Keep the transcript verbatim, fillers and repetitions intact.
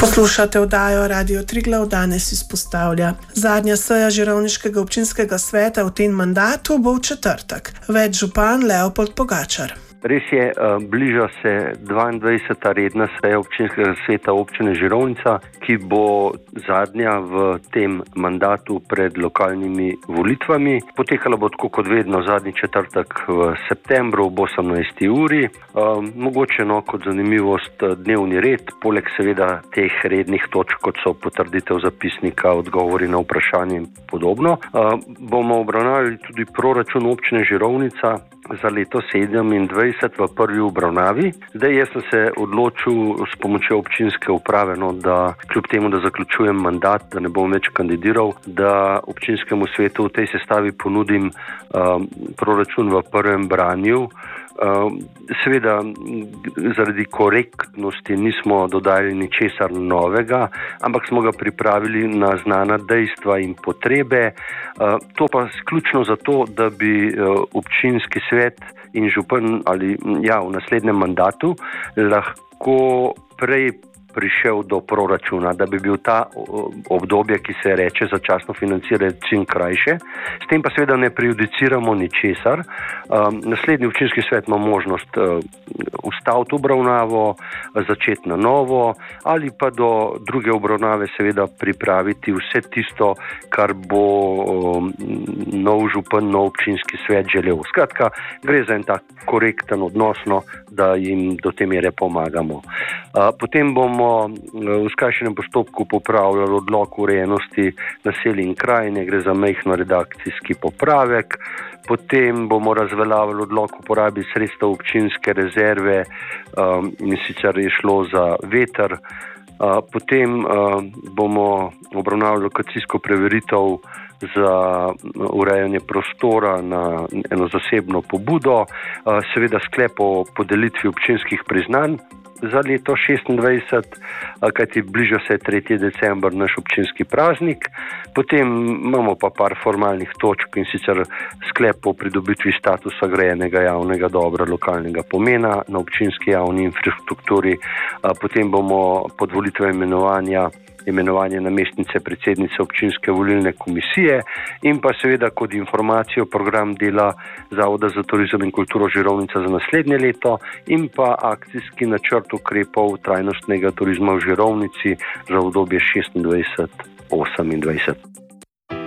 Poslušate oddajo Radio Triglav, danes izpostavlja. Zadnja seja žirovniškega občinskega sveta v tem mandatu bo v četrtek. Več župan Leopold Pogačar. Res je, bliža se dvaindvajseta redna seja občinskega sveta občine Žirovnica, ki bo zadnja v tem mandatu pred lokalnimi volitvami. Potekala bo tako kot vedno zadnji četrtek v septembru ob osemnajsti uri. Mogoče no, kot zanimivost dnevni red, poleg seveda teh rednih točk, kot so potrditev zapisnika, odgovori na vprašanje in podobno, bomo obravnavali tudi proračun občine Žirovnica za leto sedemindvajset v prvi obravnavi. Zdaj jaz sem se odločil s pomočjo občinske uprave, no, da kljub temu, da zaključujem mandat, da ne bom več kandidiral, da občinskemu svetu v tej sestavi ponudim um, proračun v prvem branju. Um, seveda zaradi korektnosti nismo dodali ničesar novega, ampak smo ga pripravili na znana dejstva in potrebe. Uh, to pa sključno zato, da bi uh, občinski svet in župan ali ja, v naslednjem mandatu lahko prej prišel do proračuna, da bi bil ta obdobje, ki se reče začasno financiranje, čim krajše. S tem pa seveda ne prejudiciramo ničesar. Um, naslednji občinski svet ima možnost uh, ustaviti obravnavo, začeti na novo ali pa do druge obravnave seveda pripraviti vse tisto, kar bo um, nov župan, nov občinski svet želel. Skratka, gre za en tak korekten odnosno, da jim do te mere pomagamo. Uh, potem bomo v skrajšanem postopku popravljali odlok urejenosti naselij in krajine, gre za majhno redakcijski popravek. Potem bomo razveljavili odlok uporabi sredstev občinske rezerve um, in sicer je šlo za veter. Uh, potem uh, bomo obravnavali lokacijsko preveritev za urejanje prostora na eno zasebno pobudo, uh, seveda sklep o podelitvi občinskih priznanj za leto šestindvajset, kajti bliža se tretji december, naš občinski praznik. Potem imamo pa par formalnih točk in sicer sklep o pridobitvi statusa grajenega javnega dobra lokalnega pomena na občinski javni infrastrukturi. Potem bomo pod volitve imenovanja imenovanje namestnice predsednice občinske volilne komisije in pa seveda kot informacijo program dela Zavoda za turizem in kulturo Žirovnica za naslednje leto in pa akcijski načrt ukrepov trajnostnega turizma v Žirovnici za obdobje šestindvajset osemindvajset.